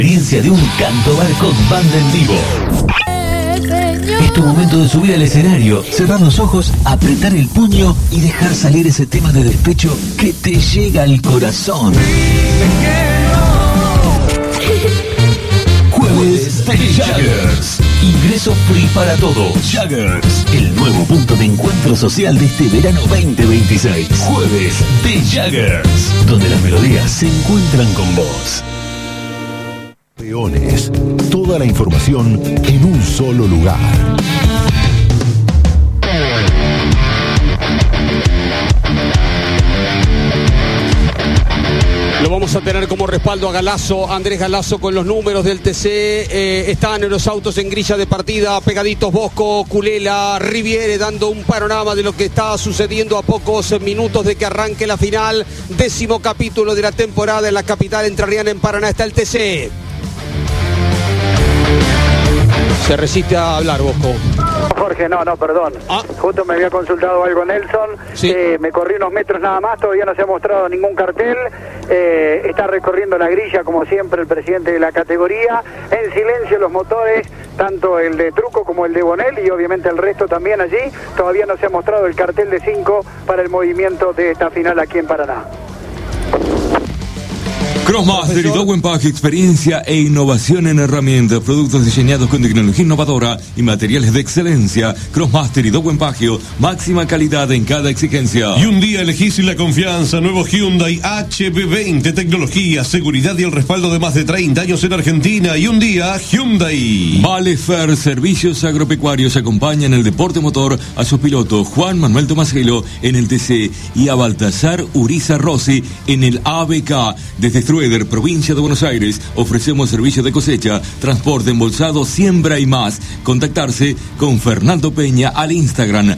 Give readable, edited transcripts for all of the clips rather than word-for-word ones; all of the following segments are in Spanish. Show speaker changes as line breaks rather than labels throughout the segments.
Experiencia de un cantobar con banda en vivo. Es tu momento de subir al escenario, cerrar los ojos, apretar el puño y dejar salir ese tema de despecho que te llega al corazón. Jueves de Jaggers. Ingreso free para todos. Jaggers, el nuevo punto de encuentro social de este verano 2026. Jueves de Jaggers, donde las melodías se encuentran con vos.
Peones. Toda la información en un solo lugar.
Lo vamos a tener como respaldo a Galazo, Andrés Galazo con los números del TC. Están en los autos en grilla de partida, pegaditos Bosco, Culela, Riviere, dando un panorama de lo que está sucediendo a pocos minutos de que arranque la final. 10º capítulo de la temporada en la capital entrerriana, en Paraná. Está el TC. Se resiste a hablar, Bosco.
Jorge, no, perdón. Justo me había consultado algo Nelson.
Sí.
Me corrí unos metros nada más, todavía no se ha mostrado ningún cartel. Está recorriendo la grilla, como siempre, el presidente de la categoría. En silencio los motores, tanto el de Truco como el de Bonel, y obviamente el resto también allí. Todavía no se ha mostrado el cartel de 5 para el movimiento de esta final aquí en Paraná.
Crossmaster y Dowen Pack, experiencia e innovación en herramientas, productos diseñados con tecnología innovadora y materiales de excelencia. Crossmaster y Dowen Pack, máxima calidad en cada exigencia.
Y un día elegís la confianza, nuevo Hyundai HB20, tecnología, seguridad y el respaldo de más de 30 años en Argentina. Y un día Hyundai.
Valefer, servicios agropecuarios, acompañan el deporte motor a sus pilotos Juan Manuel Tomaselo en el TC y a Baltasar Uriza Rossi en el ABK. Desde Strueder, provincia de Buenos Aires, ofrecemos servicio de cosecha, transporte, embolsado, siembra y más. Contactarse con Fernando Peña al Instagram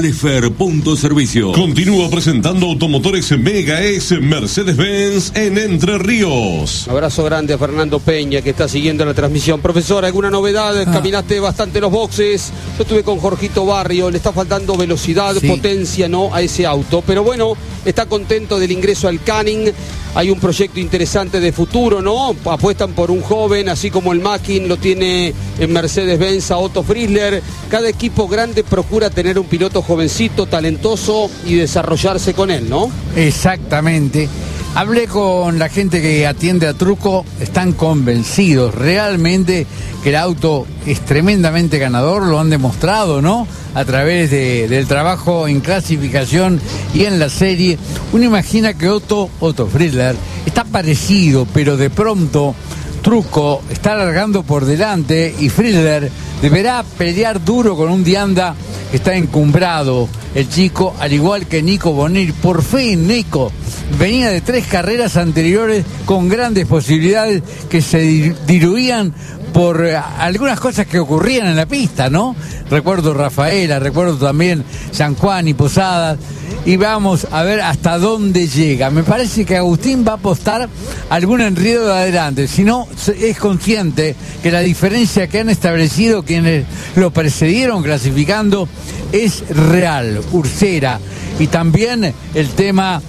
valefer.servicio.
Continúa presentando automotores Mega S Mercedes-Benz en Entre Ríos.
Un abrazo grande a Fernando Peña, que está siguiendo la transmisión. Profesor, ¿alguna novedad? Caminaste bastante los boxes. Yo estuve con Jorgito Barrio, le está faltando velocidad, potencia, ¿no?, a ese auto. Pero bueno, está contento del ingreso al Canning. Hay un proyecto interesante de futuro, ¿no? Apuestan por un joven, así como el Mackin lo tiene en Mercedes-Benz a Otto Frizzler. Cada equipo grande procura tener un piloto jovencito, talentoso y desarrollarse con él, ¿no?
Exactamente. Hablé con la gente que atiende a Truco, están convencidos realmente que el auto es tremendamente ganador, lo han demostrado, ¿no?, a través del trabajo en clasificación y en la serie. Uno imagina que Otto Frizzler está parecido, pero de pronto Truco está largando por delante y Frizzler deberá pelear duro con un Dianda que está encumbrado. El chico, al igual que Nico Bonir, por fin Nico venía de 3 carreras anteriores con grandes posibilidades que se diluían por algunas cosas que ocurrían en la pista, ¿no? Recuerdo Rafaela, recuerdo también San Juan y Posadas, y vamos a ver hasta dónde llega. Me parece que Agustín va a apostar algún enredo de adelante, si no es consciente que la diferencia que han establecido quienes lo precedieron clasificando es real. Ursera y también el tema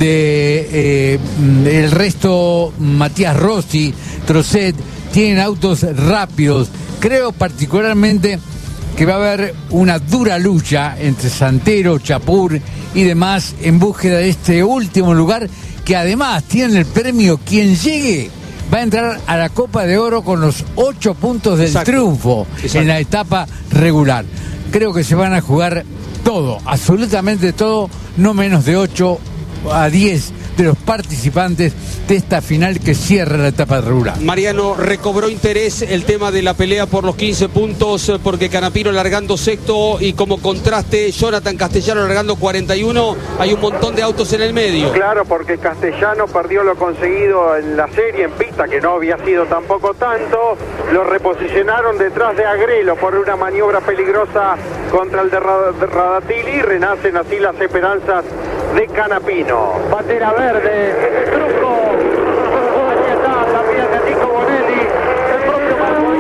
de el resto, Matías Rossi, Trosset, tienen autos rápidos. Creo particularmente que va a haber una dura lucha entre Santero, Chapur y demás en búsqueda de este último lugar, que además tiene el premio. Quien llegue va a entrar a la Copa de Oro con los 8 puntos del triunfo en la etapa regular. Creo que se van a jugar todo, absolutamente todo, no menos de 8 a 10 de los participantes de esta final que cierra la etapa regular.
Mariano, recobró interés el tema de la pelea por los 15 puntos, porque Canapino largando sexto y como contraste Jonathan Castellano largando 41. Hay un montón de autos en el medio.
Claro, porque Castellano perdió lo conseguido en la serie en pista, que no había sido tampoco tanto. Lo reposicionaron detrás de Agrelo por una maniobra peligrosa contra el de Radatili. Renacen así las esperanzas de Canapino. Bandera verde, Truco. Aquí está también de Nico Bonelli, el propio Marco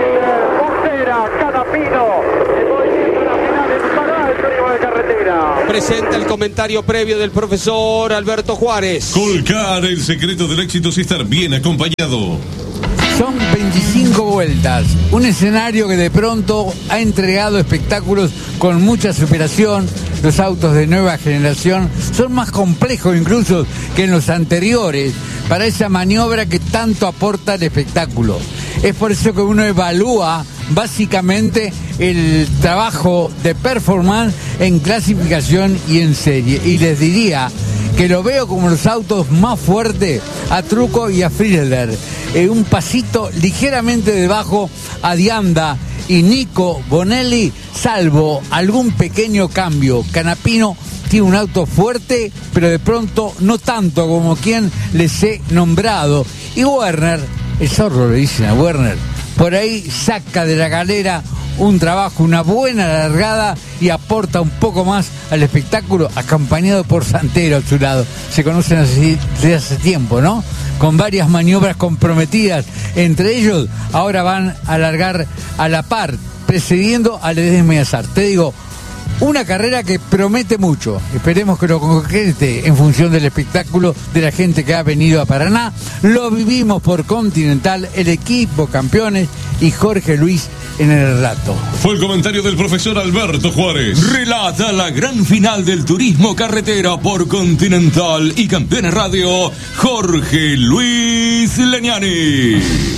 Ursera, Canapino. El movimiento nacional en Paraná, el turismo de carretera.
presenta el comentario previo del profesor Alberto Juárez.
Colcar, el secreto del éxito es estar bien acompañado.
Son 25 vueltas, un escenario que de pronto ha entregado espectáculos con mucha superación. Los autos de nueva generación son más complejos incluso que en los anteriores para esa maniobra que tanto aporta al espectáculo. Es por eso que uno evalúa básicamente el trabajo de performance en clasificación y en serie. Y les diría que lo veo como los autos más fuertes a Trucco y a Friedler. Un pasito ligeramente debajo a Dianda y Nico Bonelli, salvo algún pequeño cambio. Canapino tiene un auto fuerte, pero de pronto no tanto como quien les he nombrado. Y Werner, el zorro le dicen a Werner, por ahí saca de la galera un trabajo, una buena largada y aporta un poco más al espectáculo, acompañado por Santero a su lado. Se conocen así desde hace tiempo, ¿no? Con varias maniobras comprometidas. Entre ellos, ahora van a largar a la par, precediendo a Ledesma y Azar. Te digo, una carrera que promete mucho. Esperemos que lo concrete en función del espectáculo de la gente que ha venido a Paraná. Lo vivimos por Continental, el equipo campeones y Jorge Luis en el relato.
Fue el comentario del profesor Alberto Juárez.
Relata la gran final del turismo carretera por Continental y Campeones Radio, Jorge Luis Leñani.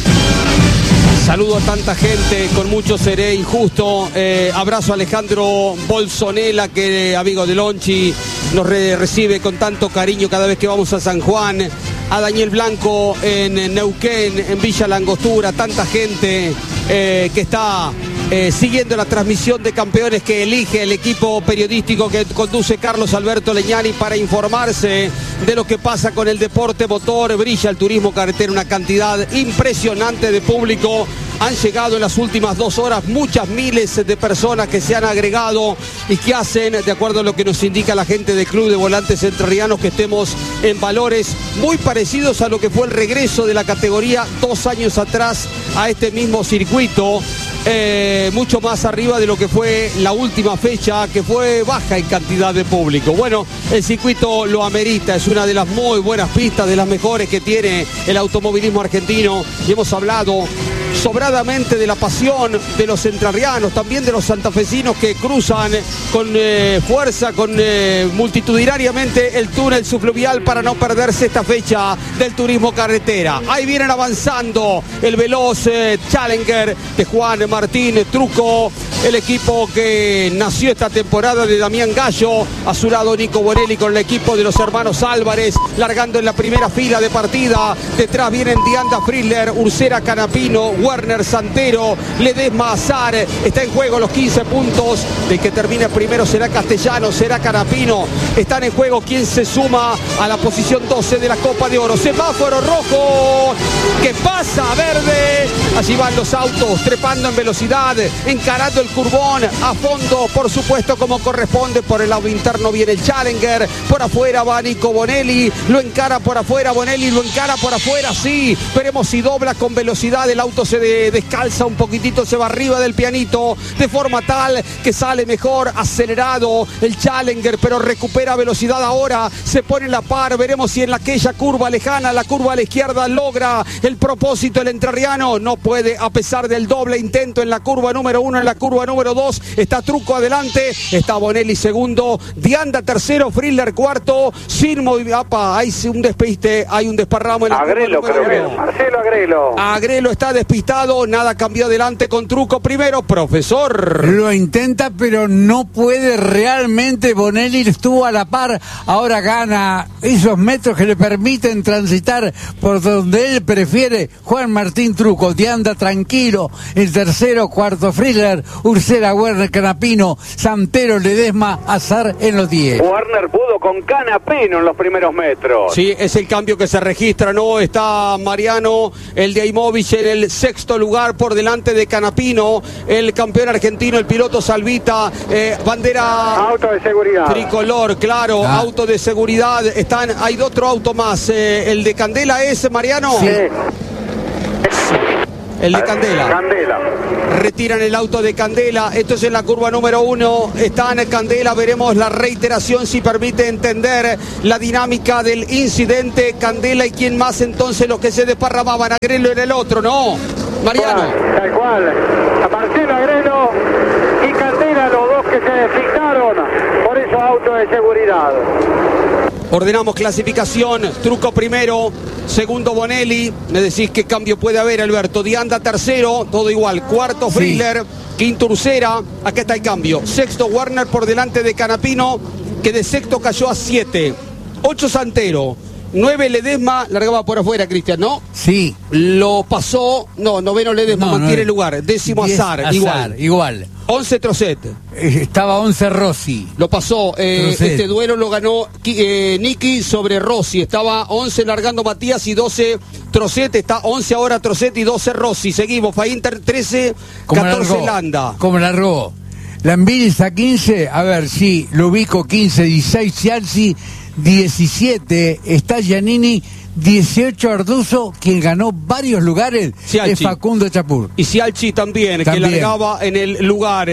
Saludo a tanta gente, con mucho seré injusto. Abrazo a Alejandro Bolsonela, que amigo de Lonchi, nos recibe con tanto cariño cada vez que vamos a San Juan. A Daniel Blanco en Neuquén, en Villa Langostura, tanta gente que está siguiendo la transmisión de Campeones que elige el equipo periodístico que conduce Carlos Alberto Leñani para informarse de lo que pasa con el deporte motor. Brilla el turismo carretera, una cantidad impresionante de público. Han llegado en las últimas 2 horas muchas miles de personas que se han agregado y que hacen, de acuerdo a lo que nos indica la gente del Club de Volantes Entrerrianos, que estemos en valores muy parecidos a lo que fue el regreso de la categoría 2 años atrás a este mismo circuito. Mucho más arriba de lo que fue la última fecha, que fue baja en cantidad de público. Bueno, el circuito lo amerita, es una de las muy buenas pistas, de las mejores que tiene el automovilismo argentino, y hemos hablado sobradamente de la pasión de los entrerrianos, también de los santafesinos que cruzan con fuerza, multitudinariamente el túnel subfluvial para no perderse esta fecha del turismo carretera. Ahí vienen avanzando el veloz Challenger de Juan Martín Trucco, el equipo que nació esta temporada de Damián Gallo, a su lado Nico Bonelli con el equipo de los hermanos Álvarez, largando en la primera fila de partida. Detrás vienen Dianda Friedler, Ursera Canapino, Werner Santero, Ledesma Azar. Está en juego los 15 puntos. Del que termine primero será Castellano, será Canapino. Están en juego quien se suma a la posición 12 de la Copa de Oro. Semáforo rojo, que pasa a verde. Allí van los autos trepando en velocidad, encarando el curbón a fondo, por supuesto, como corresponde. Por el lado interno viene el Challenger, por afuera va Nico Bonelli, lo encara por afuera Bonelli, lo encara por afuera, sí, veremos si dobla con velocidad. El auto se descalza un poquitito, se va arriba del pianito, de forma tal que sale mejor acelerado el Challenger, pero recupera velocidad ahora, se pone en la par. Veremos si en aquella curva lejana, la curva a la izquierda, logra el propósito el entrerriano. No puede, a pesar del doble intento en la curva número 1, en la curva número 2, está Trucco adelante, está Bonelli segundo, Dianda tercero, Friedler cuarto, sin movimiento. Hay un despiste, hay un desparramo en la
Agrelo,
curva
creo que Marcelo Agrelo.
Agrelo está despistado, nada cambió adelante con Trucco primero. Profesor,
lo intenta, pero no puede realmente. Bonelli estuvo a la par, ahora gana esos metros que le permiten transitar por donde él prefiere. Juan Martín Trucco, Dianda tranquilo, el tercero, cuarto Friedler, Ursera, Werner, Canapino, Santero, Ledesma, Azar en los 10.
Werner pudo con Canapino en los primeros metros.
sí, es el cambio que se registra, ¿no? Está Mariano, el de Aimovich, en el sexto lugar por delante de Canapino, el campeón argentino, el piloto Salvita, bandera
Auto de seguridad.
tricolor, claro, auto de seguridad. Hay otro auto más, el de Candela es, Mariano.
Sí.
El de Candela.
Candela.
Retiran el auto de Candela. Esto es en la curva número 1. Está en Candela. Veremos la reiteración si permite entender la dinámica del incidente. Candela y quién más entonces los que se desparramaban. Agrelo era el otro, ¿no? Mariano.
Tal cual. A Marcelo Agrelo y Candela, los dos que se designaron por esos autos de seguridad.
Ordenamos clasificación. Truco primero, segundo Bonelli. Me decís qué cambio puede haber, Alberto. Dianda tercero, todo igual. Cuarto Friedler, quinto Ursera. Acá está el cambio. Sexto Werner por delante de Canapino, que de sexto cayó a 7. 8 Santero. 9 Ledesma, largaba por afuera, Cristian, ¿no?
Sí.
Lo pasó, no, noveno Ledesma, mantiene el lugar. Décimo Azar, igual. 11 Trocet.
Estaba 11 Rossi.
Lo pasó, este duelo lo ganó Nicky sobre Rossi. Estaba 11 largando Matías y 12 Trocet. Está 11 ahora Trocet y 12 Rossi. Seguimos, Fainter 13, 14 Landa.
¿Cómo largó? Lambiris a 15, a ver, sí, lo ubico 15, 16 Cialci, 17 está Giannini, 18 Arduzo, quien ganó varios lugares, es Facundo Chapur.
Y Cialci también, que largaba en el lugar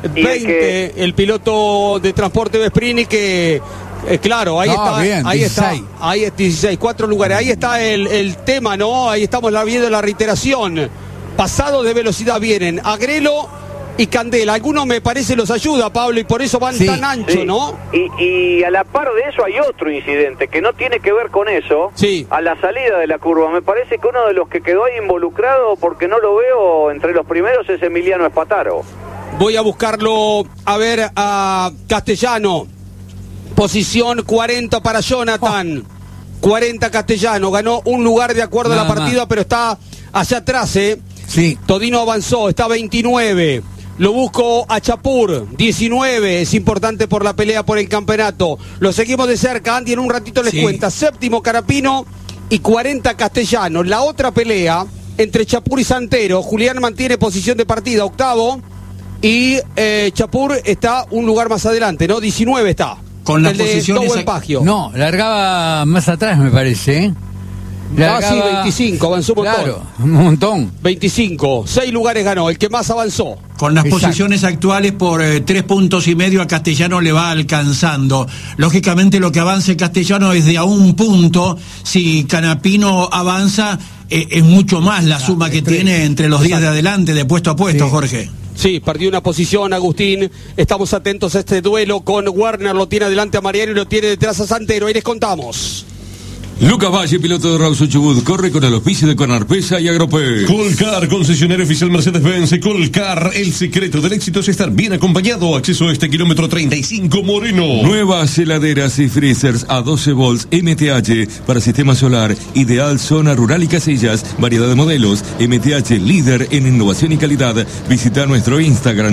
20, el piloto de transporte Vesprini, que claro, ahí está,
bien,
ahí
16.
está, ahí es 16, 4 lugares, ahí está el tema, ¿no? Ahí estamos viendo la reiteración. Pasados de velocidad vienen Agrelo y Candela. Algunos me parece los ayuda, Pablo, y por eso van tan ancho, ¿no?
Y a la par de eso hay otro incidente que no tiene que ver con eso.
Sí.
A la salida de la curva. Me parece que uno de los que quedó ahí involucrado, porque no lo veo entre los primeros, es Emiliano Espataro.
Voy a buscarlo, a ver, a Castellano. Posición 40 para Jonathan. 40 Castellano. Ganó un lugar de acuerdo a la partida, pero está allá atrás,
Sí.
Todino avanzó, está 29. Lo busco a Chapur, 19. Es importante por la pelea por el campeonato. Lo seguimos de cerca. Andy en un ratito les cuenta. Séptimo Carapino y 40 Castellano. La otra pelea entre Chapur y Santero. Julián mantiene posición de partida, octavo. Y Chapur está un lugar más adelante, ¿no? 19 está.
Con las posiciones.
No, largaba más atrás, me parece,
Sí, 25, avanzó un montón.
Claro, un montón.
25, 6 lugares ganó, el que más avanzó.
Con las posiciones actuales por 3 puntos y medio a Castellano le va alcanzando. Lógicamente lo que avance Castellano es de a 1 punto. Si Canapino avanza, es mucho más la suma que tiene entre los 10 de adelante, de puesto a puesto, Jorge.
Sí, perdió una posición Agustín. Estamos atentos a este duelo con Werner. Lo tiene adelante a Mariano y lo tiene detrás a Santero. Ahí les contamos.
Lucas Valle, piloto de Rawson Chubut, corre con el auspicio de Conarpesa y Agropé.
Colcar, concesionario oficial Mercedes-Benz. Colcar, el secreto del éxito es estar bien acompañado. Acceso a este kilómetro 35 Moreno.
Nuevas heladeras y freezers a 12 volts MTH para sistema solar. Ideal zona rural y casillas. Variedad de modelos. MTH, líder en innovación y calidad. Visita nuestro Instagram,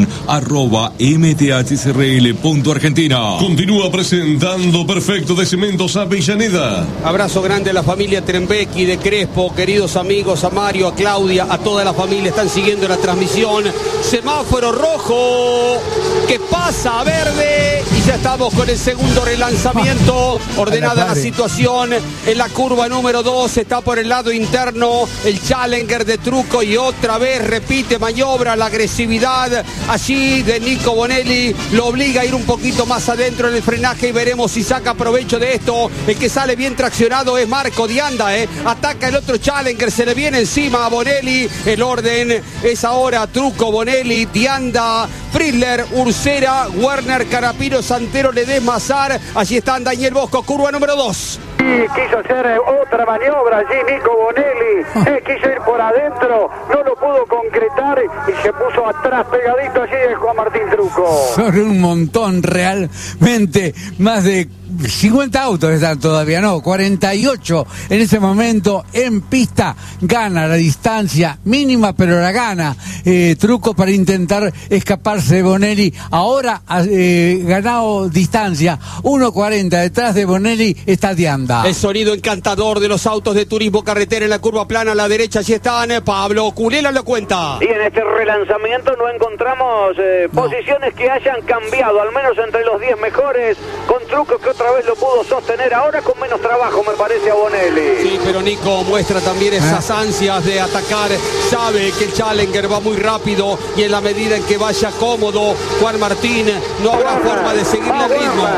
@mthcrl.argentina.
Continúa presentando Perfecto de Cementos Avellaneda.
Abrazo grande a la familia Trembecchi de Crespo, queridos amigos, a Mario, a Claudia, a toda la familia, están siguiendo la transmisión. Semáforo rojo, que pasa a verde, y ya estamos con el segundo relanzamiento. Ordenada la situación en la curva número 2, está por el lado interno el Challenger de Truco, y otra vez repite maniobra, la agresividad allí de Nico Bonelli, lo obliga a ir un poquito más adentro en el frenaje, y veremos si saca provecho de esto. El que sale bien traccionado es Marco Dianda, ataca el otro Challenger, se le viene encima a Bonelli. El orden es ahora Truco, Bonelli, Dianda, Friedler, Ursera, Werner, Carapino, Santero, Ledesma, Azar. Allí está Daniel Bosco, curva número 2.
Quiso hacer otra maniobra allí Nico Bonelli, quiso ir por adentro, no lo pudo concretar y se puso atrás pegadito allí de Juan Martín Truco.
Son un montón realmente, más de 50 autos están todavía, no, 48 en ese momento en pista. Gana la distancia mínima, pero la gana Truco para intentar escaparse de Bonelli. Ahora ganado distancia, 1.40 detrás de Bonelli está Dianda.
El sonido encantador de los autos de turismo carretera en la curva plana a la derecha, allí están. Pablo Culela lo cuenta.
Y en este relanzamiento no encontramos posiciones que hayan cambiado, al menos entre los 10 mejores, con Truco que otra vez lo pudo sostener, ahora con menos trabajo me parece a Bonelli.
Sí, pero Nico muestra también esas ansias de atacar, sabe que el Challenger va muy rápido y en la medida en que vaya cómodo Juan Martín no habrá forma de seguirle el ritmo.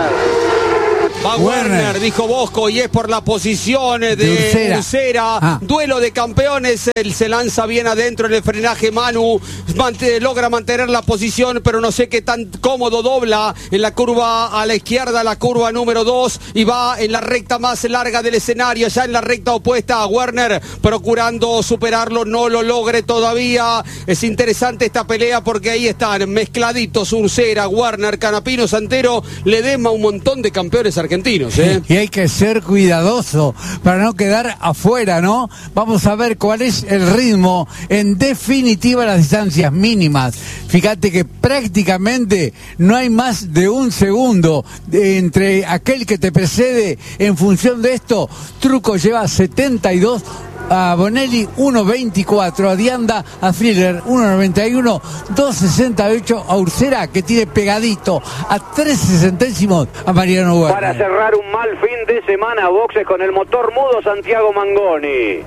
Va Werner, dijo Bosco, y es por la posición de Ursera. Duelo de campeones, él se lanza bien adentro en el frenaje. Manu logra mantener la posición, pero no sé qué tan cómodo dobla en la curva a la izquierda, la curva número 2, y va en la recta más larga del escenario, ya en la recta opuesta a Werner, procurando superarlo, no lo logre todavía. Es interesante esta pelea porque ahí están mezcladitos Ursera, Werner, Canapino, Santero, Ledesma, un montón de campeones argentinos.
Y hay que ser cuidadoso para no quedar afuera, ¿no? Vamos a ver cuál es el ritmo, en definitiva las distancias mínimas. Fíjate que prácticamente no hay más de un segundo entre aquel que te precede. En función de esto, Truco lleva 72, a Bonelli 1.24, a Dianda, a Thriller 1.91, 2.68 a Ursera, que tiene pegadito a 13 centésimos a Mariano Werner.
Para cerrar un mal fin de semana, boxes con el motor mudo Santiago Mangoni.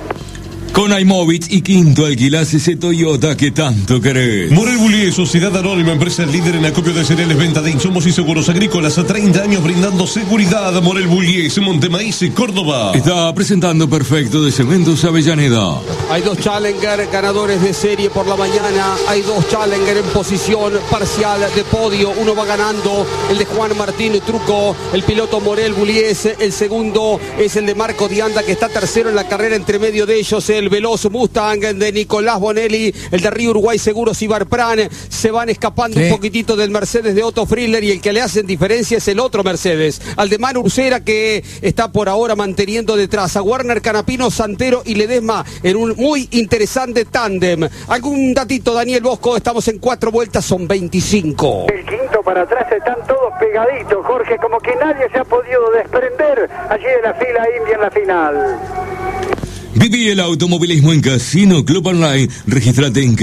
Con iMovich y Quinto alquilás ese Toyota que tanto querés.
Morel Bullier, Sociedad Anónima, empresa líder en acopio de cereales, venta de insumos y seguros agrícolas, a 30 años brindando seguridad. Morel Bullier, Montemaíz y Córdoba.
Está presentando Perfecto de Cementos Avellaneda.
Hay 2 Challenger ganadores de serie por la mañana. Hay 2 Challenger en posición parcial de podio. Uno va ganando, el de Juan Martín Truco, el piloto Morel Bullier. El segundo es el de Marco Dianda, que está tercero en la carrera. Entre medio de ellos el veloz Mustang de Nicolás Bonelli, el de Río Uruguay Seguros y Barpran. Se van escapando un poquitito del Mercedes de Otto Friedler, y el que le hacen diferencia es el otro Mercedes, al de Manu Ursera, que está por ahora manteniendo detrás a Werner, Canapino, Santero y Ledesma en un muy interesante tándem. ¿Algún datito, Daniel Bosco? Estamos en 4 vueltas, son 25.
El quinto para atrás están todos pegaditos, Jorge, como que nadie se ha podido desprender allí de la fila india en la final.
Viví el automovilismo en Casino Club Online. Regístrate en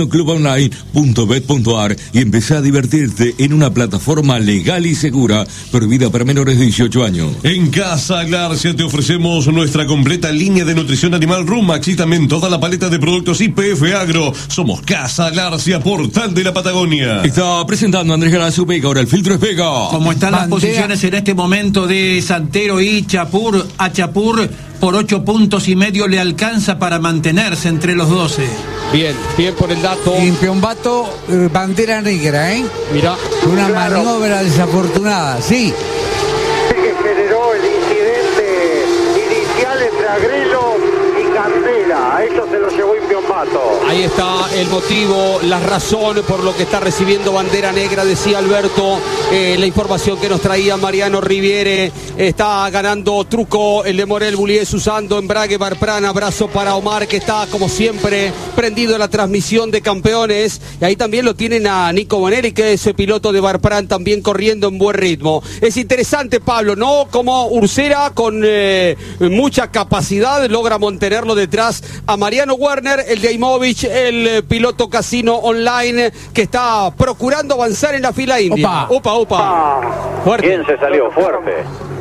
casinoclubonline.bet.ar y empezá a divertirte en una plataforma legal y segura, prohibida para menores de 18 años.
En Casa Garcia te ofrecemos nuestra completa línea de nutrición animal Rumax y también toda la paleta de productos YPF Agro. Somos Casa Garcia, portal de la Patagonia.
Está presentando Andrés Galazo Vega, ahora el filtro es Vega.
Como están las posiciones en este momento de Santero y Chapur, a Chapur por 8 puntos y medio le alcanza para mantenerse entre los 12.
Bien por el dato.
Y Piombato, bandera negra,
Mirá.
Una maniobra desafortunada, sí.
Que generó el incidente inicial entre Agrelo y Candela. A eso se lo llevó Piombato.
Ahí está el motivo, la razón por lo que está recibiendo bandera negra, decía Alberto. La información que nos traía Mariano Riviere. Está ganando Truco, el de Morel Bullier, usando embrague Barpran. Abrazo para Omar, que está como siempre prendido a la transmisión de campeones. Y ahí también lo tienen a Nico Bonelli, que es el piloto de Barpran, también corriendo en buen ritmo. Es interesante, Pablo, ¿no? Como Ursera, con mucha capacidad, logra mantenerlo detrás a Mariano Werner, el de Imovich, el piloto Casino Online, que está procurando avanzar en la fila india. Opa.
Fuerte. ¿Quién se salió? Fuerte.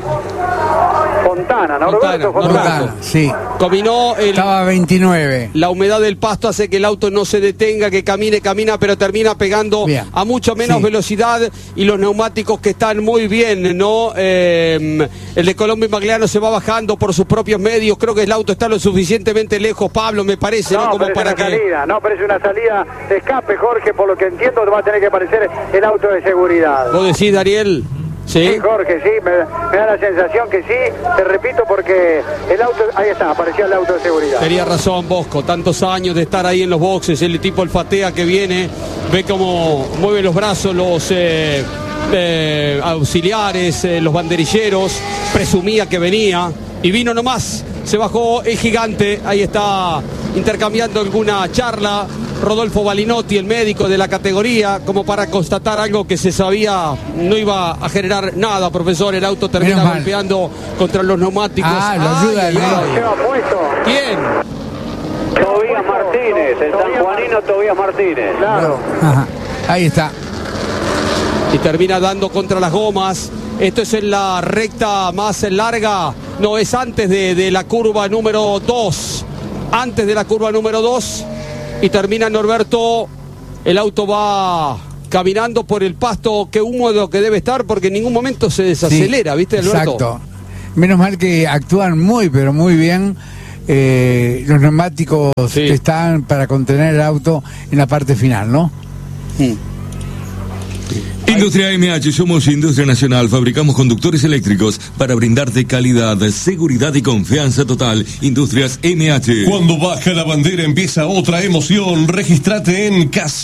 Fontana, Norberto Fontana.
Sí.
Combinó
estaba 29.
La humedad del pasto hace que el auto no se detenga, que camina, pero termina pegando a mucho menos velocidad, y los neumáticos que están muy bien, ¿no? El de Colombo y Magliano se va bajando por sus propios medios. Creo que el auto está lo suficientemente lejos, Pablo, me parece, ¿no? Como para que
salida, no, parece una salida de escape, Jorge, por lo que entiendo va a tener que aparecer el auto de seguridad.
¿Vos decís, Daniel?
Sí, Jorge, sí, me da la sensación que sí, te repito, porque el auto, ahí está, apareció el auto de seguridad.
Tenía razón, Bosco, tantos años de estar ahí en los boxes, el tipo olfatea que viene, ve cómo mueve los brazos los auxiliares, los banderilleros, presumía que venía y vino nomás, se bajó el gigante, ahí está intercambiando alguna charla Rodolfo Balinotti, el médico de la categoría, como para constatar algo que se sabía no iba a generar nada, profesor. El auto termina golpeando contra los neumáticos.
Lo ayuda el médico.
¿Quién?
Tobías Martínez, el sanjuanino Tobías Martínez.
Claro. Ajá. Ahí está.
Y termina dando contra las gomas. Esto es en la recta más larga. No, es antes de la curva número 2. Antes de la curva número 2. Y termina Norberto. El auto va caminando por el pasto, que húmedo que debe estar, porque en ningún momento se desacelera, ¿viste, Alberto?
Exacto. Menos mal que actúan pero muy bien los neumáticos que están para contener el auto en la parte final, ¿no?
Industria MH, somos industria nacional, fabricamos conductores eléctricos para brindarte calidad, seguridad y confianza total. Industrias MH.
Cuando baja la bandera empieza otra emoción. Regístrate en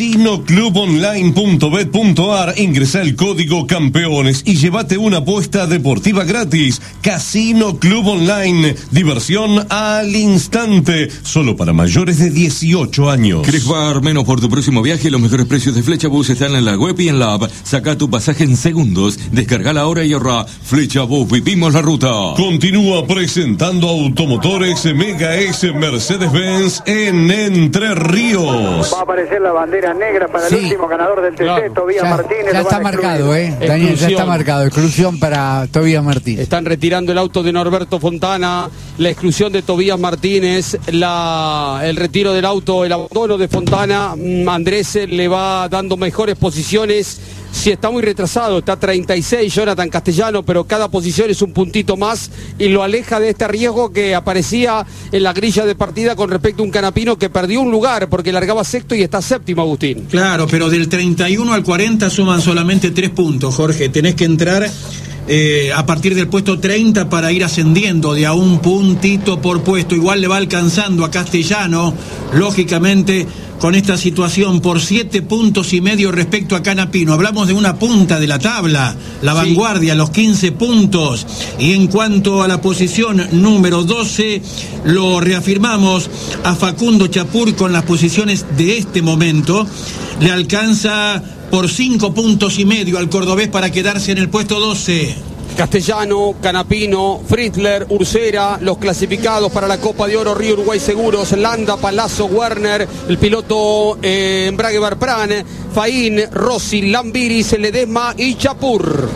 casinoclubonline.bet.ar, ingresa el código campeones y llévate una apuesta deportiva gratis. Casino Club Online, diversión al instante, solo para mayores de 18 años.
¿Querés pagar menos por tu próximo viaje? Los mejores precios de Flechabus están en la web y en la app. Saca tu pasaje en segundos, descarga ahora y ahorra. Flechabus, vivimos la ruta.
Continúa presentando automotores Mega S Mercedes-Benz en Entre Ríos.
Va a aparecer la bandera negra para el último ganador del TC, Tobías Martínez.
Ya está marcado, Daniel, ya está marcado. Exclusión para Tobías Martínez.
Están retirando el auto de Norberto Fontana, la exclusión de Tobías Martínez, el retiro del auto, el abandono de Fontana. Andrés le va dando mejores posiciones. Si está muy retrasado, está 36 Jonathan Castellano, pero cada posición es un puntito más y lo aleja de este riesgo que aparecía en la grilla de partida con respecto a un Canapino que perdió un lugar porque largaba sexto y está séptimo, Agustín.
Claro, pero del 31 al 40 suman solamente 3 puntos, Jorge. Tenés que entrar a partir del puesto 30 para ir ascendiendo de a un puntito por puesto. Igual le va alcanzando a Castellano, lógicamente, con esta situación por 7 puntos y medio respecto a Canapino. Hablamos de una punta de la tabla, la vanguardia, los 15 puntos. Y en cuanto a la posición número 12, lo reafirmamos a Facundo Chapur con las posiciones de este momento. Le alcanza por 5 puntos y medio al cordobés para quedarse en el puesto 12.
Castellano, Canapino, Fritzler, Ursera, los clasificados para la Copa de Oro Río Uruguay Seguros, Landa, Palazzo, Werner, el piloto Embrague Barpran, Faín, Rossi, Lambiris, Ledesma y Chapur.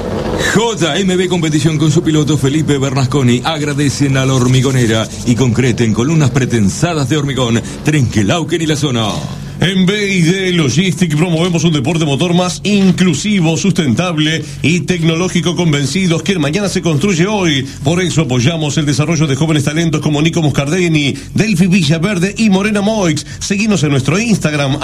JMB Competición con su piloto Felipe Bernasconi agradecen a la hormigonera y concreten columnas pretensadas de hormigón, Trenquelauquen y la zona.
En BID Logistic promovemos un deporte motor más inclusivo, sustentable y tecnológico, convencidos que el mañana se construye hoy. Por eso apoyamos el desarrollo de jóvenes talentos como Nico Moscardini, Delphi Villaverde y Morena Moix. Seguinos en nuestro Instagram,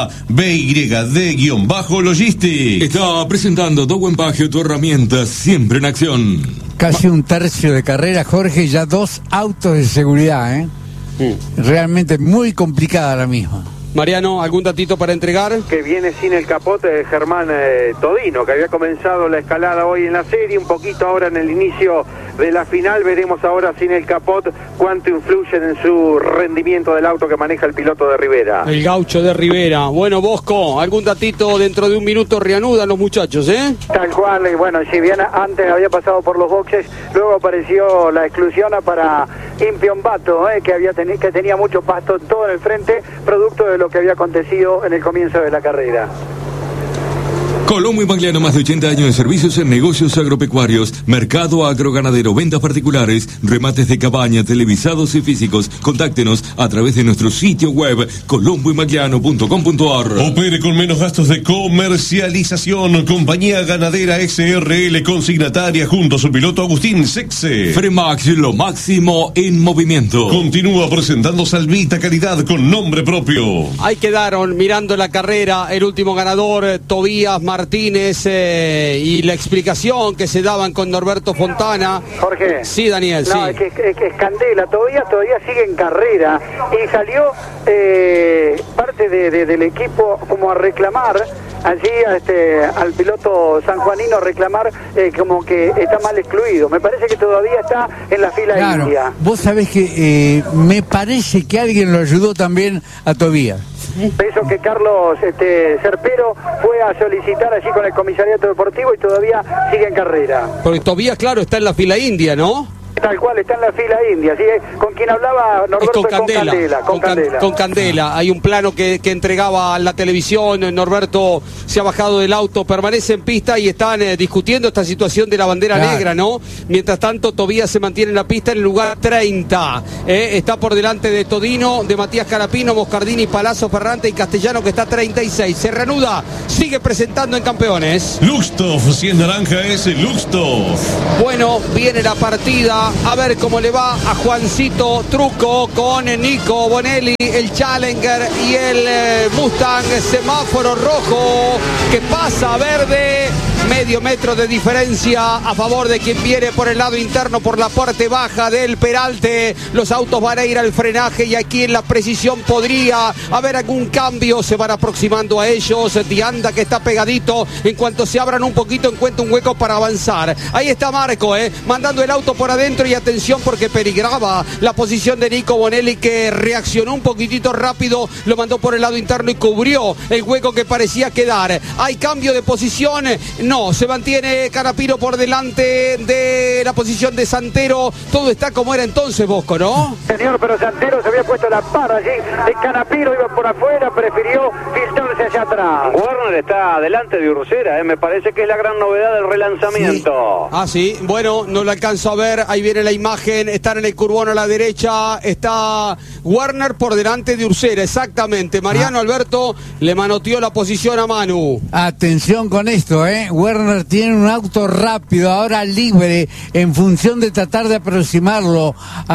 @BYD_Logistic.
Está presentando Dowen Pagio, tu herramienta siempre en acción.
Casi un tercio de carrera, Jorge, ya 2 autos de seguridad, Realmente muy complicada la misma.
Mariano, ¿algún datito para entregar?
Que viene sin el capote de Germán Todino, que había comenzado la escalada hoy en la serie, un poquito ahora en el inicio de la final. Veremos ahora sin el capot cuánto influyen en su rendimiento del auto que maneja el piloto de Rivera.
El gaucho de Rivera. Bueno, Bosco, algún datito dentro de un minuto reanudan los muchachos,
Tal cual, y bueno, si bien antes había pasado por los boxes, luego apareció la exclusión para Impiombato, que tenía mucho pasto todo en el frente, producto de lo que había acontecido en el comienzo de la carrera.
Colombo y Magliano, más de 80 años de servicios en negocios agropecuarios, mercado agroganadero, ventas particulares, remates de cabaña, televisados y físicos. Contáctenos a través de nuestro sitio web colomboymagliano.com.ar.
Opere con menos gastos de comercialización. Compañía Ganadera SRL, consignataria, junto a su piloto Agustín Sexe.
Fremax, lo máximo en movimiento.
Continúa presentando Salvita, calidad con nombre propio.
Ahí quedaron mirando la carrera el último ganador, Tobías Martínez, y la explicación que se daban con Norberto Fontana.
Jorge.
Sí, Daniel,
no,
sí.
Es que es candela, todavía sigue en carrera y salió parte del equipo como a reclamar allí al piloto sanjuanino reclamar como que está mal excluido. Me parece que todavía está en la fila india.
Vos sabés que me parece que alguien lo ayudó también a Tobías.
Eso que Carlos Cerpero fue a solicitar allí con el comisariato deportivo y todavía sigue en carrera.
Porque Tobías, claro, está en la fila india, ¿no?
Tal cual, está en la fila india, ¿sí? Con quien hablaba Norberto
con Candela. Hay un plano que entregaba a la televisión. Norberto se ha bajado del auto, permanece en pista y están discutiendo esta situación de la bandera negra, ¿no? Mientras tanto, Tobías se mantiene en la pista en el lugar 30. Está por delante de Todino, de Matías Canapino, Moscardini, Palazzo, Ferrante y Castellano, que está 36. Se reanuda, sigue presentando en campeones.
Luxtov, si es naranja es Luxtov.
Bueno, viene la partida. A ver cómo le va a Juancito Trucco con Nico Bonelli, el Challenger y el Mustang. Semáforo rojo que pasa a verde. Medio metro de diferencia a favor de quien viene por el lado interno, por la parte baja del Peralte. Los autos van a ir al frenaje y aquí en la precisión podría haber algún cambio. Se van aproximando a ellos. Dianda, que está pegadito. En cuanto se abran un poquito, encuentra un hueco para avanzar. Ahí está Marco, mandando el auto por adentro, y atención porque peligraba la posición de Nico Bonelli, que reaccionó un poquitito rápido, lo mandó por el lado interno y cubrió el hueco que parecía quedar. Hay cambio de posición. No, se mantiene Canapino por delante de la posición de Santero. Todo está como era entonces, Bosco, ¿no?
Señor, pero Santero se había puesto la par allí. El Canapino iba por afuera, prefirió filtrarse allá atrás.
Werner está delante de Ursera, me parece que es la gran novedad del relanzamiento.
Sí. Bueno, no lo alcanzo a ver. Ahí viene la imagen. Están en el curbón a la derecha. Está Werner por delante de Ursera, exactamente. Mariano Alberto le manoteó la posición a Manu.
Atención con esto, Werner tiene un auto rápido, ahora libre, en función de tratar de aproximarlo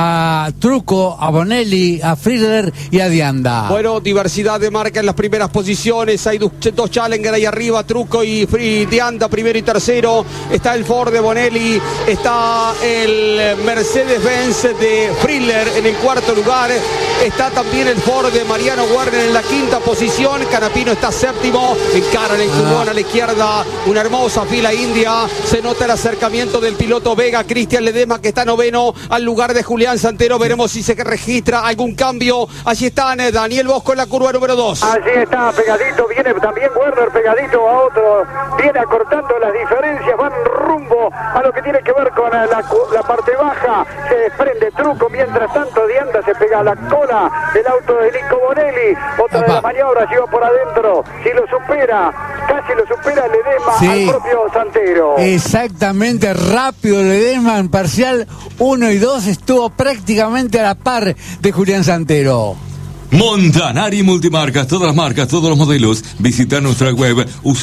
a Trucco, a Bonelli, a Friedler y a Dianda.
Bueno, diversidad de marca en las primeras posiciones. Hay dos Challenger ahí arriba, Trucco y Dianda, primero y tercero. Está el Ford de Bonelli, está el Mercedes-Benz de Friedler en el cuarto lugar. Está también el Ford de Mariano Werner en la quinta posición. Canapino está séptimo, encara en el curbón a la izquierda. Una hermosa fila india. Se nota el acercamiento del piloto Vega, Cristian Ledesma, que está noveno al lugar de Julián Santero. Veremos si se registra algún cambio. Allí están Daniel Bosco en la curva número 2.
Allí está pegadito, viene también Werner pegadito a otro. Viene acortando las diferencias, van rumbo a lo que tiene que ver con la parte baja. Se desprende Trucco, mientras tanto Dianda se pega a la cola del auto de Nico Bonelli. Otra de las maniobras lleva por adentro. Si lo supera, casi lo supera Ledesma al propio Santero.
Exactamente, rápido Ledesma en parcial 1 y 2 estuvo prácticamente a la par de Julián Santero.
Montanari Multimarcas, todas las marcas, todos los modelos. Visita nuestra web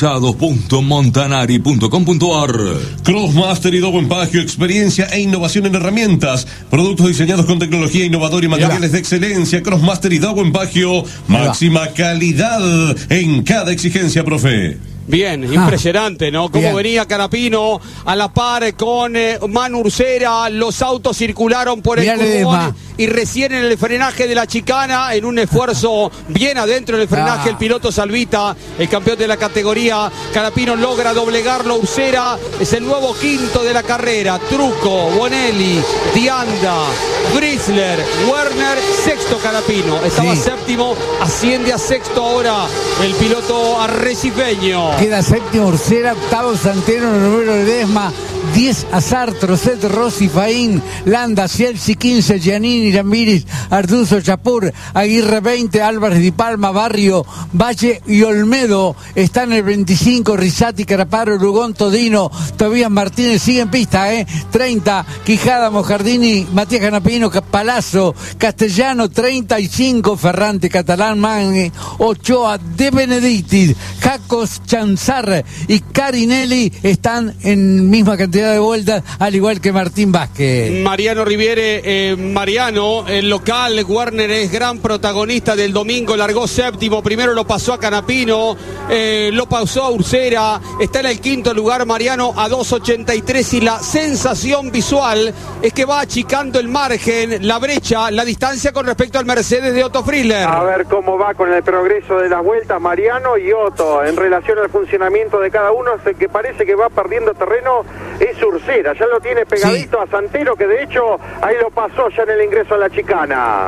usados.montanari.com.ar.
Crossmaster y Dow Empagio, experiencia e innovación en herramientas. Productos diseñados con tecnología innovadora y materiales de excelencia. Crossmaster y Dow Empagio, máxima calidad en cada exigencia, profe.
Bien, impresionante, ¿no? Cómo venía Canapino a la par con Manu Ursera. Los autos circularon por el curbón y recién en el frenaje de la chicana, en un esfuerzo bien adentro del frenaje, el piloto Salvita, el campeón de la categoría, Canapino logra doblegarlo. Ursera es el nuevo quinto de la carrera. Trucco, Bonelli, Dianda, Friedler, Werner, sexto Canapino. Estaba séptimo, asciende a sexto ahora el piloto arrecifeño.
Queda séptimo Ursera, octavo Santero, noveno Ledesma, 10 Azar, Trocet, Rossi, Faín, Landa, Cielci, 15 Giannini, Ramírez, Arduzo, Chapur, Aguirre 20, Álvarez Di Palma, Barrio, Valle y Olmedo. Está en el 25 Rizzati, Caraparo, Lugón, Todino, Tobías Martínez, sigue en pista, 30 Quijada, Moscardini, Matías Canapino, Palazzo, Castellano, 35 Ferrante, Catalán, Mangue, Ochoa, De Benedictis, Jacos, Chanzar y Carinelli están en misma cantidad cantidad de vueltas, al igual que Martín Vázquez.
Mariano Riviere, Mariano, el local, Werner es gran protagonista del domingo, largó séptimo, primero lo pasó a Canapino, lo pasó a Ursera, está en el quinto lugar Mariano a 2.83 y la sensación visual es que va achicando el margen, la brecha, la distancia con respecto al Mercedes de Otto Friedler.
A ver cómo va con el progreso de las vueltas Mariano y Otto en relación al funcionamiento de cada uno. El que parece que va perdiendo terreno es Ursera, ya lo tiene pegadito a Santero, que de hecho ahí lo pasó ya en el ingreso a la chicana.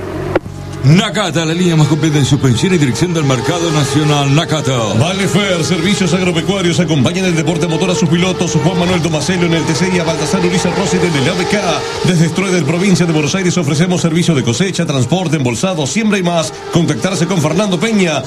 Nakata, la línea más completa en suspensión y dirección del mercado nacional. Nakata.
Valefer, servicios agropecuarios, acompañan el deporte motor a sus pilotos. Juan Manuel Tomaselo en el TC y a Baltasar Ulises Rossi desde el ABK. Desde Strueder, provincia de Buenos Aires, ofrecemos servicio de cosecha, transporte, embolsado, siembra y más. Contactarse con Fernando Peña.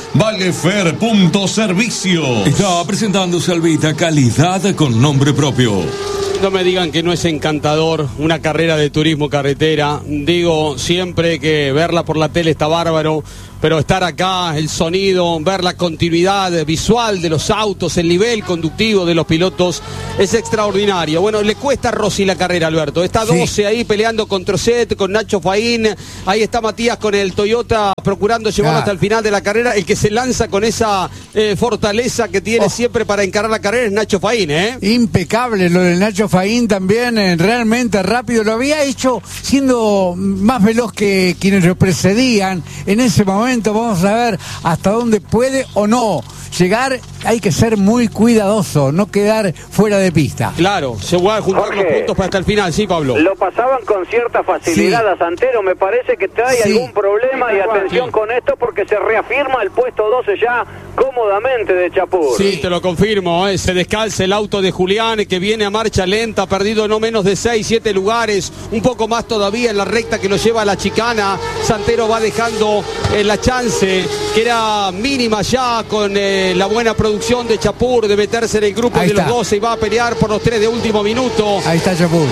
Valefer.servicio.
Está presentando Salvita, calidad con nombre propio.
No me digan que no es encantador una carrera de turismo carretera. Digo siempre que verla por la tele está bárbaro, pero estar acá, el sonido, ver la continuidad visual de los autos, el nivel conductivo de los pilotos es extraordinario. Bueno, le cuesta a Rossi la carrera, Alberto. Está 12 ahí peleando con Trocet, con Nacho Faín. Ahí está Matías con el Toyota procurando llevarlo hasta el final de la carrera. El que se lanza con esa fortaleza que tiene siempre para encarar la carrera es Nacho Faín, ¿eh?
Impecable lo de Nacho Faín también, realmente rápido. Lo había hecho siendo más veloz que quienes lo precedían. En ese momento vamos a ver hasta dónde puede o no llegar. Hay que ser muy cuidadoso, no quedar fuera de pista.
Claro, se va a juntar los puntos para hasta el final, sí, Pablo.
Lo pasaban con cierta facilidad a Santero, me parece que trae algún problema y atención con esto porque se reafirma el puesto 12 ya cómodamente de Chapur.
Sí, te lo confirmo, se descalza el auto de Julián que viene a marcha lenta, perdido no menos de 6-7 lugares, un poco más todavía en la recta que lo lleva a la chicana. Santero va dejando la chance que era mínima ya con la buena producción de Chapur de meterse en el grupo de los 12 y va a pelear por los 3 de último minuto.
Ahí está Chapur.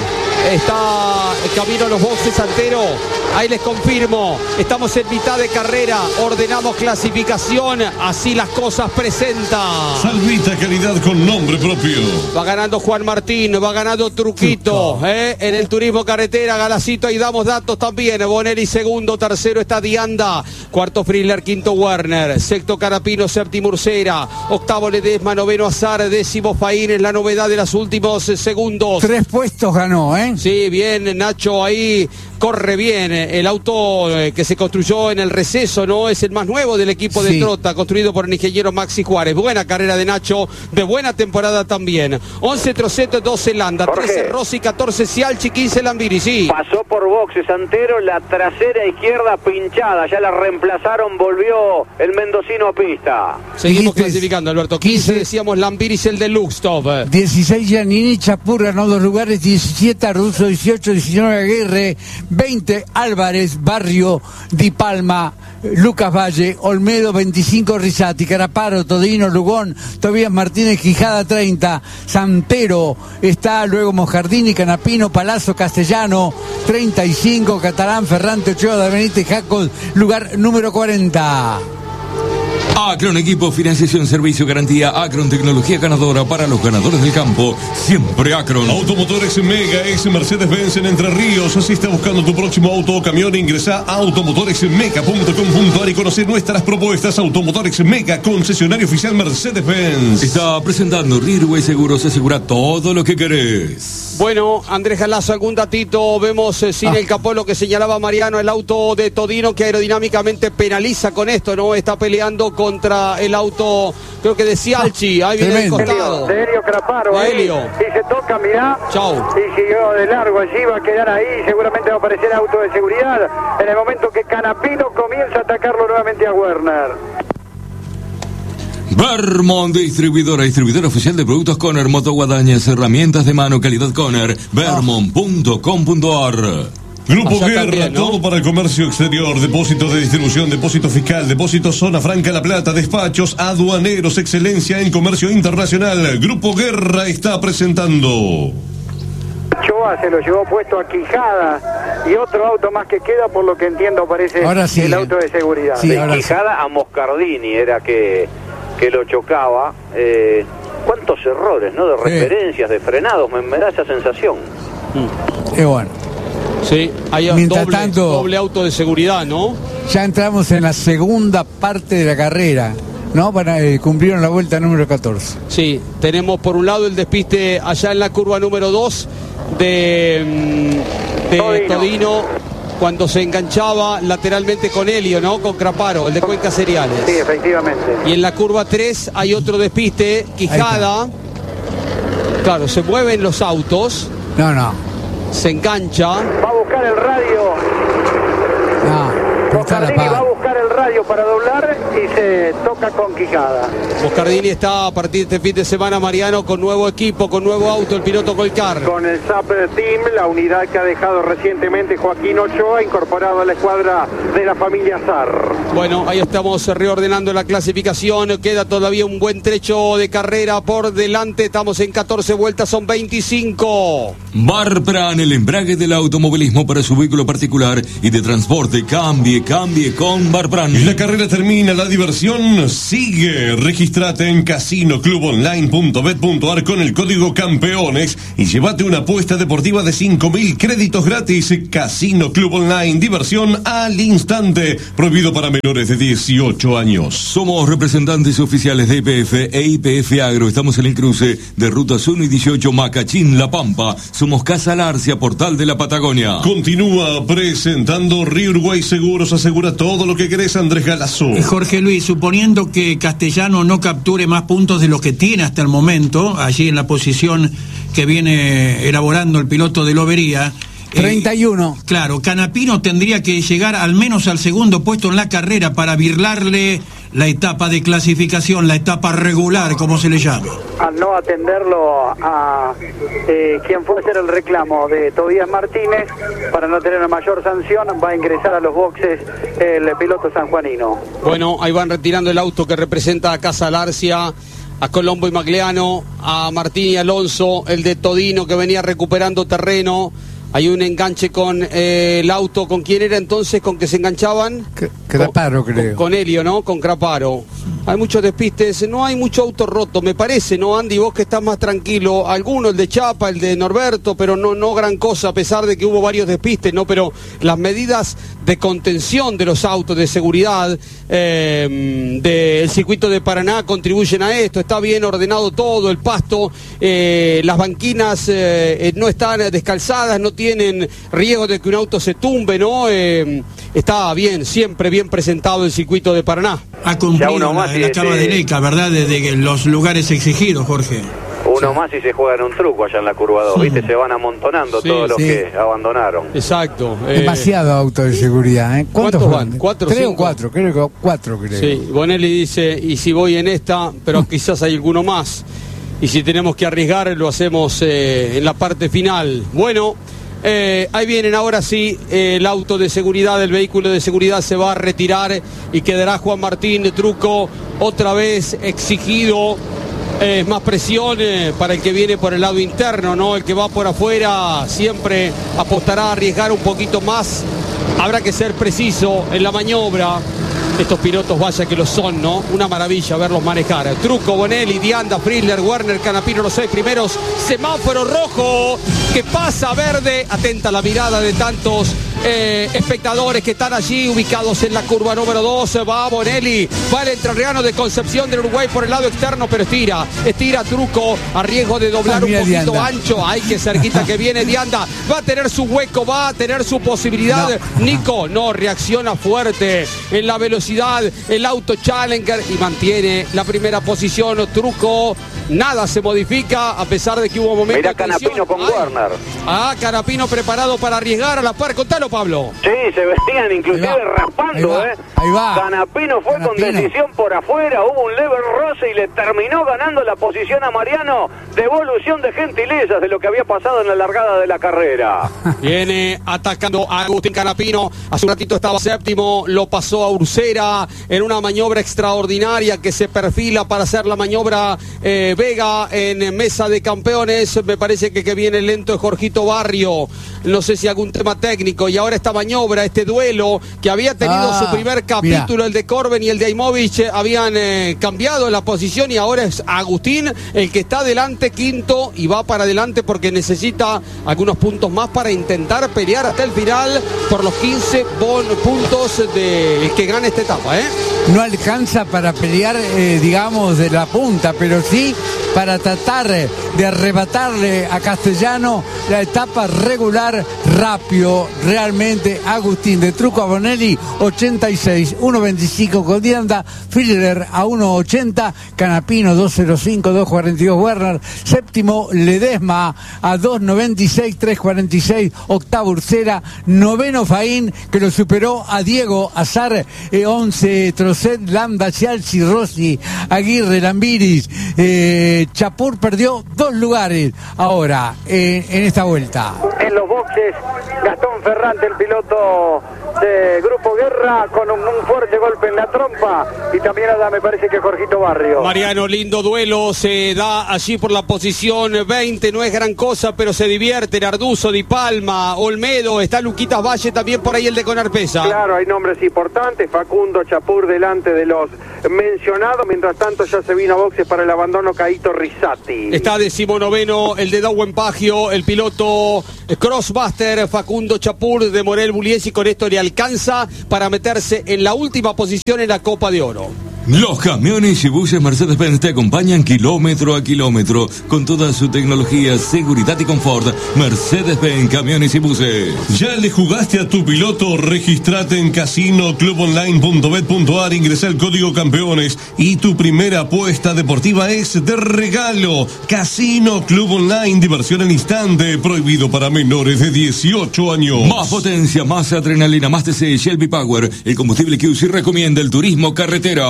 Está camino a los boxes Santero. Ahí les confirmo, estamos en mitad de carrera, ordenamos clasificación, así las cosas presenta.
Salvita, calidad con nombre propio.
Va ganando Juan Martín, va ganando Truquito, en el turismo carretera, Galacito, ahí damos datos también. Bonelli segundo, tercero está Dianda, cuarto Friedler, quinto Werner, sexto Carapino, séptimo Ursera, octavo Ledesma, noveno Azar, décimo Faín, es la novedad de los últimos segundos.
3 puestos ganó, ¿eh?
Sí, bien, Nacho ahí corre bien. El auto que se construyó en el receso no es el más nuevo del equipo de Trota, construido por el ingeniero Maxi Juárez. Buena carrera de Nacho, de buena temporada también. 11 Troceto, 12 Landa, Jorge. 13 Rossi, 14 Cialchi, 15 Lambiri, sí.
Pasó por boxes Santero, la trasera izquierda pinchada, ya la reemplazaron, volvió el mendocino a pista.
Seguimos clasificando, Alberto. 15 decíamos Lambiris, el de Luxtov.
16 Giannini, Chapur ganó 2 lugares, 17 Arruzo, 18, 19 Aguirre, 20 Álvarez, Barrio, Di Palma, Lucas Valle, Olmedo 25, Rizzati, Caraparo, Todino, Lugón, Tobías Martínez, Quijada 30, Santero, está luego Mojardini, Canapino, Palazzo, Castellano 35, Catalán, Ferrante, Ochoa, de Benítez, Jacos, lugar número 40.
Acron Equipo, financiación, servicio, garantía. Acron, tecnología ganadora para los ganadores del campo. Siempre Acron.
Automotores Mega, ex Mercedes-Benz en Entre Ríos. Si estás buscando tu próximo auto o camión, ingresa a automotoresmega.com.ar y conocer nuestras propuestas. Automotores Mega, concesionario oficial Mercedes-Benz.
Está presentando Rirway Seguros, asegura todo lo que querés.
Bueno, Andrés Galazo, algún datito. Vemos sin el capó lo que señalaba Mariano, el auto de Todino que aerodinámicamente penaliza con esto, ¿no? Está peleando contra el auto, creo que de Cialchi. Ahí viene el costado.
De Helio Craparo.
Helio.
Y se toca, mirá.
Chau.
Y siguió de largo allí, va a quedar ahí. Seguramente va a aparecer auto de seguridad en el momento que Canapino comienza a atacarlo nuevamente a Werner.
Vermont, distribuidora oficial de productos Conner, motoguadañas, herramientas de mano, calidad Conner, vermont.com.ar.
Grupo
Allá
Guerra,
también, ¿no?
todo para el comercio exterior, depósitos de distribución, depósito fiscal, depósito Zona Franca La Plata, despachos aduaneros, excelencia en comercio internacional. Grupo Guerra está presentando.
Choa se lo llevó puesto a Quijada y otro auto más que queda, por lo que entiendo parece el auto de seguridad.
Sí,
de Quijada a Moscardini era que lo chocaba.
cuántos errores, ¿no? De referencias, de frenados, me da esa sensación.
Es bueno.
Sí, hay doble auto de seguridad, ¿no?
Ya entramos en la segunda parte de la carrera, ¿no? Cumplieron la vuelta número 14.
Sí, tenemos por un lado el despiste allá en la curva número 2 de Todino, cuando se enganchaba lateralmente con Helio, ¿no? Con Craparo, el de Cuenca Cereales.
Sí, efectivamente.
Y en la curva 3 hay otro despiste, Quijada. Claro, se mueven los autos.
No.
Se engancha.
Va a buscar el radio. Boscardini va a buscar el radio para doblar y se toca con Quijada.
Boscardini está a partir de este fin de semana, Mariano, con nuevo equipo, con nuevo auto, el piloto Colcar.
Con el SAP Team, la unidad que ha dejado recientemente Joaquín Ochoa, incorporado a la escuadra de la familia Sar.
Bueno, ahí estamos reordenando la clasificación, queda todavía un buen trecho de carrera por delante, estamos en 14 vueltas, son 25.
Barpran, el embrague del automovilismo para su vehículo particular y de transporte, cambie con Barpran.
La carrera termina, la diversión sigue. Regístrate en casinoclubonline.bet.ar con el código campeones y llévate una apuesta deportiva de 5.000 créditos gratis. Casino Club Online, diversión al instante. Prohibido para menores de 18 años.
Somos representantes oficiales de IPF e IPF Agro. Estamos en el cruce de Rutas 1 y 18 Macachín, La Pampa. Somos Casa Larcia, portal de la Patagonia.
Continúa presentando Río Uruguay Seguros. Asegura todo lo que querés, Andrés Galazo.
Jorge Luis, suponiendo que Castellano no capture más puntos de los que tiene hasta el momento, allí en la posición que viene elaborando el piloto de Lobería,
31.
Claro, Canapino tendría que llegar al menos al segundo puesto en la carrera para virlarle la etapa de clasificación, la etapa regular, como se le llama.
Al no atenderlo a quien fue a hacer el reclamo de Tobías Martínez, para no tener una mayor sanción, va a ingresar a los boxes el piloto sanjuanino.
Bueno, ahí van retirando el auto que representa a Casa Larcia, a Colombo y Magleano, a Martín y Alonso, el de Todino que venía recuperando terreno. Hay un enganche con el auto. ¿Con quién era entonces? ¿Con que se enganchaban?
Craparo, creo.
Con Helio, ¿no? Con Craparo. Hay muchos despistes, no hay mucho auto roto, me parece, ¿no, Andy? Vos que estás más tranquilo. Alguno, el de Chapa, el de Norberto, pero no gran cosa, a pesar de que hubo varios despistes, ¿no? Pero las medidas de contención de los autos, de seguridad del circuito de Paraná contribuyen a esto. Está bien ordenado todo, el pasto, las banquinas no están descalzadas, no tienen riesgo de que un auto se tumbe, ¿no? Está bien, siempre bien presentado el circuito de Paraná.
Ha cumplido la cama de Leca, ¿verdad? Desde los lugares exigidos, Jorge.
Uno más y se juegan un truco allá en la curva 2, ¿viste? Se van amontonando todos los que abandonaron.
Exacto.
Demasiado auto de seguridad, ¿eh?
¿Cuántos van? ¿4
3 o 4? Creo que 4, creo.
Sí, Bonelli dice, y si voy en esta, pero quizás hay alguno más. Y si tenemos que arriesgar, lo hacemos en la parte final. Bueno, ahí vienen ahora sí, el auto de seguridad, el vehículo de seguridad se va a retirar y quedará Juan Martín de Truco otra vez exigido. Más presión para el que viene por el lado interno, ¿no? El que va por afuera siempre apostará a arriesgar un poquito más. Habrá que ser preciso en la maniobra. Estos pilotos, vaya que lo son, ¿no? Una maravilla verlos manejar. Truco, Bonelli, Dianda, Friedler, Werner, Canapino, los 6 primeros. Semáforo rojo que pasa a verde. Atenta la mirada de tantos espectadores que están allí ubicados en la curva número 2. Va Bonelli, va el entrerriano de Concepción del Uruguay por el lado externo, pero estira Truco a riesgo de doblar un poquito Dianda. Ancho. Ay, que cerquita que viene Dianda. Va a tener su hueco, va a tener su posibilidad. No. Nico, no, reacciona fuerte en la velocidad. El auto Challenger y mantiene la primera posición. Truco, nada se modifica a pesar de que hubo momentos.
Mira Canapino con Werner.
Canapino preparado para arriesgar a la par. Contalo, Pablo.
Sí, se venían inclusive raspando,
Ahí va.
Canapino fue con decisión por afuera, hubo un leve roce y le terminó ganando la posición a Mariano. Devolución de gentilezas de lo que había pasado en la largada de la carrera.
Viene atacando a Agustín Canapino. Hace un ratito estaba séptimo, lo pasó a Ursera en una maniobra extraordinaria que se perfila para hacer la maniobra Vega en mesa de campeones. Me parece que viene lento es Jorgito Barrio. No sé si algún tema técnico. Y ahora esta maniobra, este duelo que había tenido su primer capítulo, el de Corben y el de Aimovich, habían cambiado la posición y ahora es Agustín el que está adelante, quinto, y va para adelante porque necesita algunos puntos más para intentar pelear hasta el final por los 15 puntos del que gane esta etapa.
No alcanza para pelear, digamos, de la punta, pero sí para tratar de arrebatarle a Castellano la etapa regular rápido. Realmente Agustín de Truco a Bonelli 86, 1.25 con Dianda, Filler a 1.80, Canapino 2.05, 2.42 Werner, séptimo Ledesma a 2.96, 3.46, octavo Ursera, noveno Faín que lo superó a Diego Azar, 11 Trocet, Landa, Cialci, Rossi, Aguirre, Lambiris, Chapur perdió 2 lugares ahora en esta vuelta.
En los boxes, Gastón Ferrante, el piloto de Grupo Guerra, con un fuerte golpe en la trompa, y también me parece que Jorgito Barrio.
Mariano, lindo duelo, se da allí por la posición 20, no es gran cosa, pero se divierten. Arduzo, Di Palma, Olmedo, está Luquitas Valle también por ahí, el de Conarpesa.
Claro, hay nombres importantes, Facundo Chapur delante de los mencionados, mientras tanto ya se vino a boxes para el abandono Caíto Rizzati.
Está 19º el de Dawen Pagio, el piloto Crossbuster Facundo Chapur de Morel Buliesi, con esto le alcanza para meterse en la última posición en la Copa de Oro.
Los camiones y buses Mercedes-Benz te acompañan kilómetro a kilómetro con toda su tecnología, seguridad y confort. Mercedes-Benz Camiones y Buses.
¿Ya le jugaste a tu piloto? Registrate en casinoclubonline.bet.ar, ingresa el código campeones y tu primera apuesta deportiva es de regalo. Casino Club Online, diversión al instante, prohibido para menores de 18 años.
Más potencia, más adrenalina, más TC, Shelby Power, el combustible que UCI recomienda, el turismo carretera.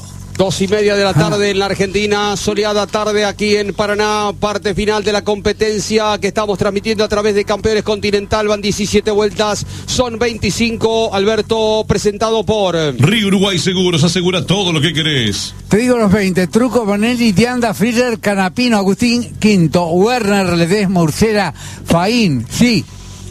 2:30 de la tarde en la Argentina, soleada tarde aquí en Paraná, parte final de la competencia que estamos transmitiendo a través de Campeones Continental. Van 17 vueltas, son 25. Alberto, presentado por
Río Uruguay Seguros, asegura todo lo que querés.
Te digo los 20, Truco, Bonelli, Dianda, Friller, Canapino, Agustín, quinto, Werner, Ledesma, Ursera, Faín, sí,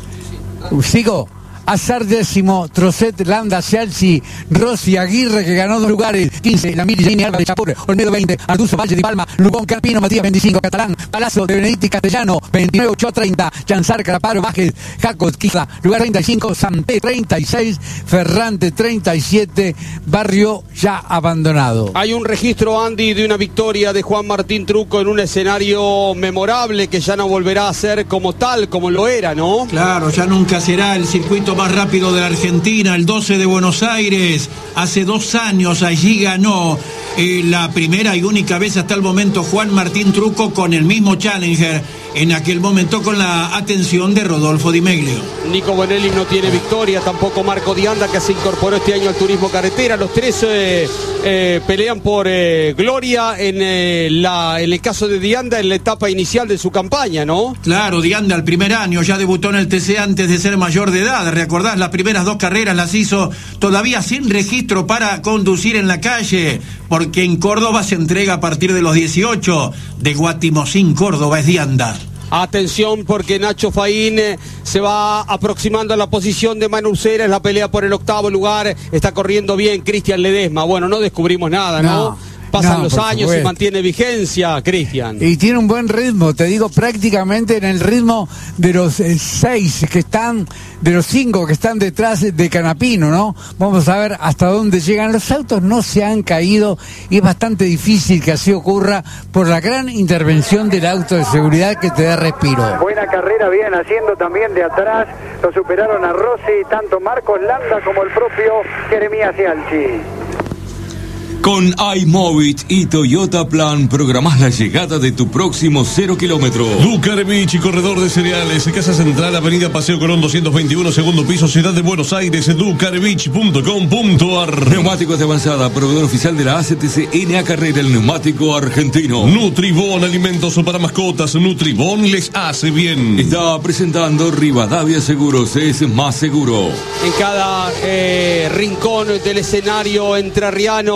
sigo. Azar décimo, Trocet, Landa, Cialci, Rossi, Aguirre, que ganó 2 lugares, 15, Lamiri, Gini, Álvarez, Chapur, Olmedo 20, Arduzo, Valle, Di Palma, Lugón, Carpino, Matías 25, Catalán, Palazzo, de Benedetti, Castellano 29, Ochoa 30, Chanzar, Caraparo, Vázquez, Jacos, Quija, lugar 35, Santé 36, Ferrante 37, Barrio ya abandonado.
Hay un registro, Andy, de una victoria de Juan Martín Truco en un escenario memorable que ya no volverá a ser como tal, como lo era, ¿no?
Claro, ya nunca será el circuito más rápido de la Argentina, el 12 de Buenos Aires. Hace 2 años allí ganó la primera y única vez hasta el momento Juan Martín Truco con el mismo Challenger, en aquel momento con la atención de Rodolfo Di Meglio.
Nico Bonelli no tiene victoria, tampoco Marco Dianda, que se incorporó este año al turismo carretera. Los tres pelean por gloria en el caso de Dianda en la etapa inicial de su campaña, ¿no?
Claro, Dianda el primer año ya debutó en el TC antes de ser mayor de edad. ¿Recordás? Las primeras 2 carreras las hizo todavía sin registro para conducir en la calle, porque en Córdoba se entrega a partir de los 18. De Guatimosín, Córdoba, es Dianda.
Atención, porque Nacho Faín se va aproximando a la posición de Manu Ursera, es la pelea por el 8º lugar. Está corriendo bien Cristian Ledesma. Bueno, no descubrimos nada, ¿no? Pasan los años y mantiene vigencia, Cristian.
Y tiene un buen ritmo, te digo, prácticamente en el ritmo de los 6 que están, de los 5 que están detrás de Canapino, ¿no? Vamos a ver hasta dónde llegan. Los autos no se han caído y es bastante difícil que así ocurra por la gran intervención del auto de seguridad que te da respiro.
Buena carrera, bien haciendo también de atrás. Lo superaron a Rossi, tanto Marcos Landa como el propio Jeremías Cialci.
Con iMovit y Toyota Plan programás la llegada de tu próximo 0 kilómetro.
Ducarvich y corredor de cereales, Casa Central, Avenida Paseo Colón 221, segundo piso, Ciudad de Buenos Aires, ducarvich.com.ar.
Neumáticos de avanzada, proveedor oficial de la ACTC NA Carrera, el neumático argentino.
Nutribón, alimentos para mascotas, Nutribón les hace bien.
Está presentando Rivadavia Seguros, es más seguro.
En cada rincón del escenario entrerriano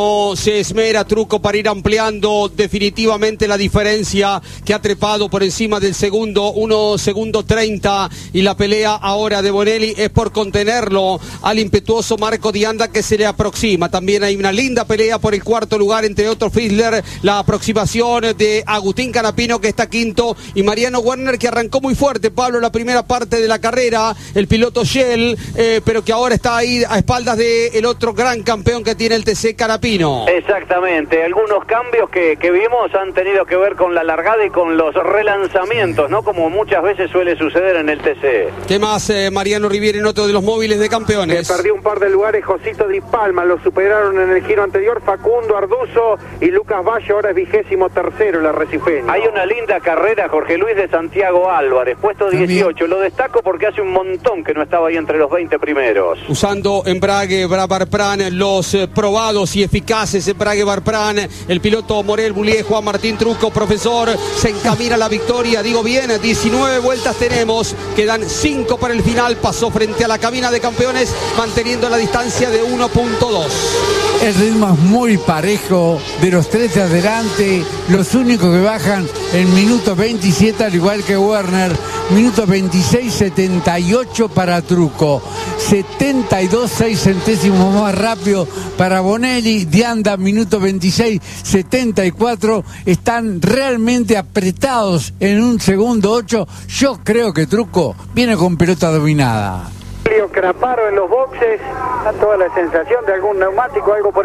se esmera Trucco para ir ampliando definitivamente la diferencia, que ha trepado por encima del segundo, 1 segundo 30, y la pelea ahora de Bonelli es por contenerlo al impetuoso Marco Di Anda, que se le aproxima. También hay una linda pelea por el cuarto lugar, entre otros Fiedler, la aproximación de Agustín Canapino, que está quinto, y Mariano Werner, que arrancó muy fuerte, Pablo, la primera parte de la carrera, el piloto Shell, pero que ahora está ahí a espaldas del otro gran campeón que tiene el TC, Canapino.
Exactamente, algunos cambios que vimos han tenido que ver con la largada y con los relanzamientos, ¿no? Como muchas veces suele suceder en el TC.
¿Qué más, Mariano Riviere, en otro de los móviles de campeones?
Perdió un par de lugares Josito Di Palma, lo superaron en el giro anterior Facundo Arduzo y Lucas Valle, ahora es 23º el arrecifeño.
Hay una linda carrera, Jorge Luis, de Santiago Álvarez, puesto 18, lo destaco porque hace un montón que no estaba ahí entre los 20 primeros.
Usando embrague Barpran, los probados y eficaces embrague Barpran, el piloto Morel Boulier, Juan Martín Trucco, profesor, se encamina a la victoria, digo bien, 19 vueltas tenemos, quedan 5 para el final, pasó frente a la cabina de campeones, manteniendo la distancia de 1.2.
El ritmo es muy parejo, de los tres de adelante, los únicos que bajan en minuto 27, al igual que Werner, minuto 26.78 para Trucco, 72 6 centésimos más rápido para Bonelli. Di Anda, minuto 26.74, están realmente apretados en 1 segundo 8. Yo creo que Trucco viene con pelota dominada.
Craparo en los boxes, da toda la sensación de algún neumático, algo por